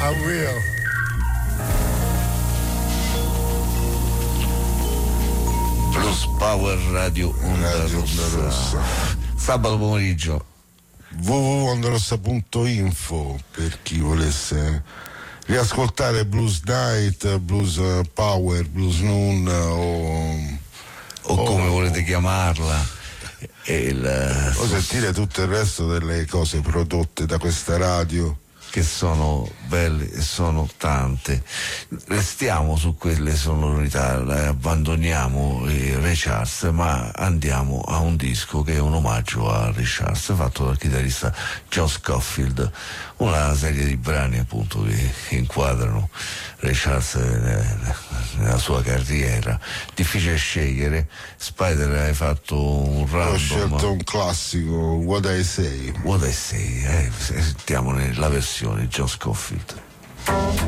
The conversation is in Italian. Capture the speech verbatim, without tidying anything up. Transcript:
I will. Blues Power Radio Onda Radio Rossa. Onda Rossa. Sabato pomeriggio. w w w punto ondorossa punto info per chi volesse riascoltare Blues Night, Blues Power, Blues Noon o, o come o, volete chiamarla. E il, o sentire tutto il resto delle cose prodotte da questa radio, che sono belle e sono tante. Restiamo su quelle sonorità, abbandoniamo eh, Ray Charles, ma andiamo a un disco che è un omaggio a Ray Charles, fatto dal chitarrista John Scofield, una serie di brani appunto che inquadrano Ray Charles nella sua carriera. Difficile scegliere. Spider, hai fatto un random. ho scelto un classico, What I Say. What I Say, eh, sentiamo la versione di John Scofield.